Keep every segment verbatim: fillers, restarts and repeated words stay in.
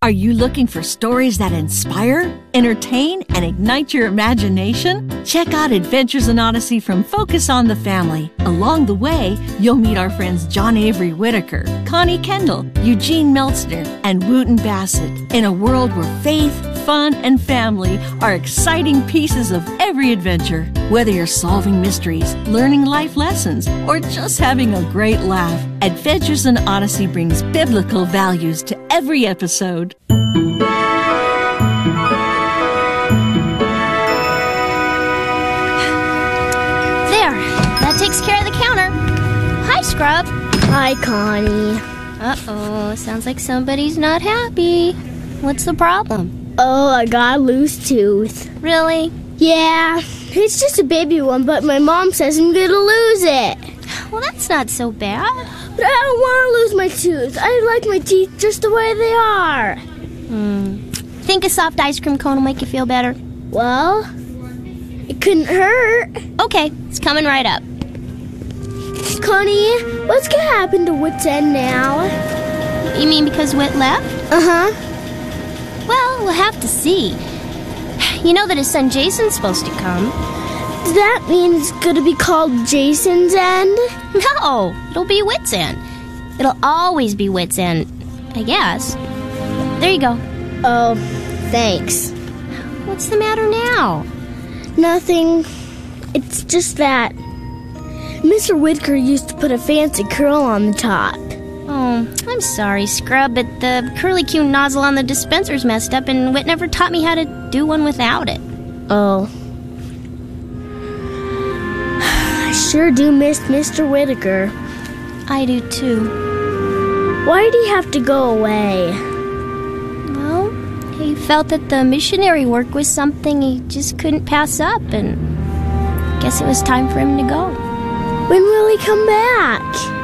Are you looking for stories that inspire, entertain, and ignite your imagination? Check out Adventures in Odyssey from Focus on the Family. Along the way, you'll meet our friends John Avery Whitaker, Connie Kendall, Eugene Meltzner, and Wooten Bassett in a world where faith, fun, and family are exciting pieces of every adventure. Whether you're solving mysteries, learning life lessons, or just having a great laugh, Adventures in Odyssey brings biblical values to every episode. There, that takes care of the counter. Hi, Scrub. Hi, Connie. Uh-oh, sounds like somebody's not happy. What's the problem? Oh, I got a loose tooth. Really? Yeah, it's just a baby one, but my mom says I'm gonna lose it. Well, that's not so bad. But I don't want to lose my tooth. I like my teeth just the way they are. Hmm. Think a soft ice cream cone will make you feel better? Well, it couldn't hurt. Okay, it's coming right up. Connie, what's gonna happen to Wit's End now? You mean because Wit left? Uh-huh. Well, we'll have to see. You know that his son Jason's supposed to come. Does that mean it's gonna be called Jason's End? No, it'll be Wit's End. It'll always be Wit's End, I guess. There you go. Oh, thanks. What's the matter now? Nothing. It's just that Mister Whitaker used to put a fancy curl on the top. Oh, I'm sorry, Scrub, but the curly-Q nozzle on the dispenser's messed up, and Whit never taught me how to do one without it. Oh. I sure do miss Mister Whitaker. I do, too. Why did he have to go away? Well, he felt that the missionary work was something he just couldn't pass up, and I guess it was time for him to go. When will he come back?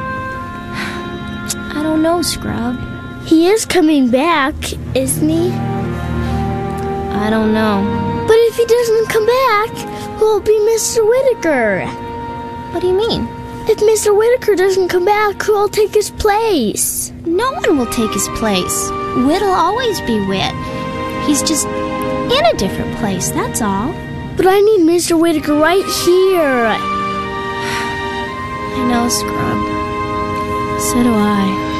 I don't know, Scrub. He is coming back, isn't he? I don't know. But if he doesn't come back, who'll be Mister Whitaker? What do you mean? If Mister Whitaker doesn't come back, who'll take his place? No one will take his place. Whit'll always be Whit. He's just in a different place, that's all. But I need Mister Whitaker right here. I know, Scrub. So do I.